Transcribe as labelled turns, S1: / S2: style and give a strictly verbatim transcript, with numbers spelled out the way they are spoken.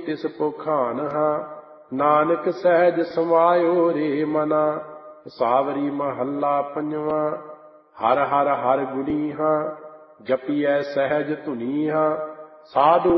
S1: ਤਿਸ ਪੋਖਾਨ ਹਾਂ। ਨਾਨਕ ਸਹਿਜ ਸਮਾਇਓ ਰੇ ਮਨਾ। ਸਾਵਰੀ ਮਹੱਲਾ ਪੰਜਵਾਂ। ਹਰ ਹਰ ਹਰ ਗੁਣੀ ਹਾਂ। ਜਪੀਐ ਸਹਿਜ ਧੁਨੀ ਹਾਂ। ਸਾਧੂ